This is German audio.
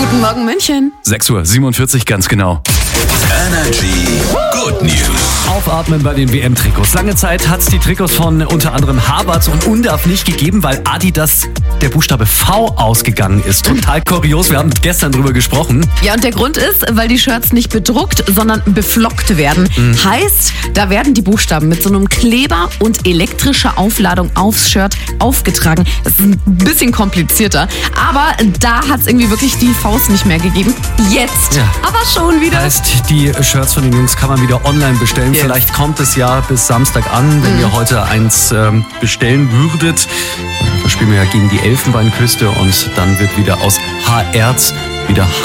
Guten Morgen, München. 6:47 Uhr, ganz genau. Energy Good News. Aufatmen bei den WM-Trikots. Lange Zeit hat es die Trikots von unter anderem Havertz und Undav nicht gegeben, weil Adidas der Buchstabe V ausgegangen ist. Total kurios, wir haben gestern drüber gesprochen. Ja, und der Grund ist, weil die Shirts nicht bedruckt, sondern beflockt werden. Heißt, da werden die Buchstaben mit so einem Kleber und elektrischer Aufladung aufs Shirt aufgetragen. Das ist ein bisschen komplizierter, aber da hat es irgendwie wirklich die Faust nicht mehr gegeben. Jetzt aber schon wieder. Heißt, die Shirts von den Jungs kann man wieder online bestellen. Yes. Vielleicht kommt es ja bis Samstag an, wenn ihr heute eins bestellen würdet. Da spielen wir ja gegen die Elfenbeinküste und dann wird wieder aus H-Erz wieder